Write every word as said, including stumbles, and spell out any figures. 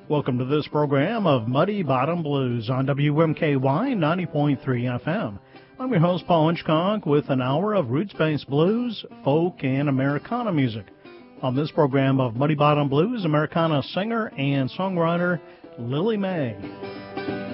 Welcome to this program of Muddy Bottom Blues on W M K Y ninety point three F M. I'm your host, Paul Hitchcock, with an hour of roots-based blues, folk, and Americana music. On this program of Muddy Bottom Blues, Americana singer and songwriter Lily May.